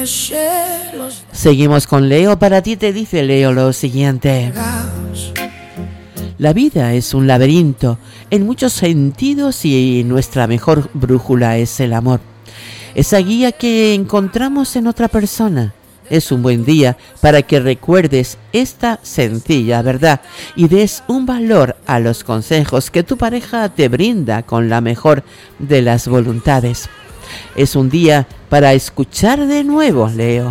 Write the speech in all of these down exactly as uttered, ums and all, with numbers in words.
Seguimos con Leo. Para ti te dice Leo lo siguiente: la vida es un laberinto en muchos sentidos y nuestra mejor brújula es el amor. Esa guía que encontramos en otra persona. Es un buen día para que recuerdes esta sencilla verdad y des un valor a los consejos que tu pareja te brinda con la mejor de las voluntades. Es un día para escuchar de nuevo, Leo.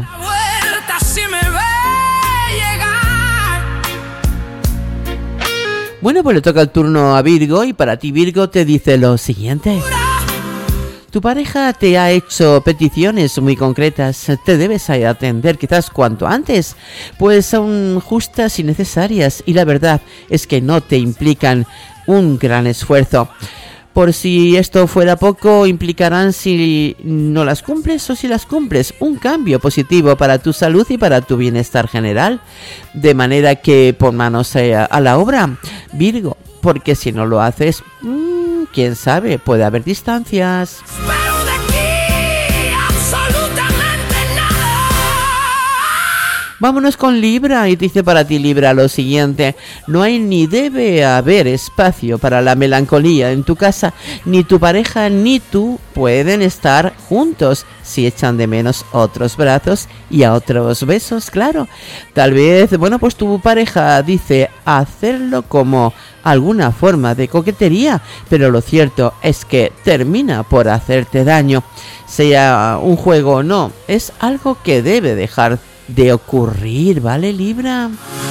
Bueno, pues le toca el turno a Virgo y para ti, Virgo, te dice lo siguiente. Tu pareja te ha hecho peticiones muy concretas, te debes atender quizás cuanto antes, pues son justas y necesarias y la verdad es que no te implican un gran esfuerzo. Por si esto fuera poco, implicarán, si no las cumples o si las cumples, un cambio positivo para tu salud y para tu bienestar general. De manera que pon manos a la obra, Virgo, porque si no lo haces, mmm, quién sabe, puede haber distancias. Vámonos con Libra y dice para ti, Libra, lo siguiente: no hay ni debe haber espacio para la melancolía en tu casa. Ni tu pareja ni tú pueden estar juntos si echan de menos otros brazos y a otros besos, claro. Tal vez, bueno, pues tu pareja dice hacerlo como alguna forma de coquetería, pero lo cierto es que termina por hacerte daño. Sea un juego o no, es algo que debe dejar de ocurrir, ¿vale, Libra?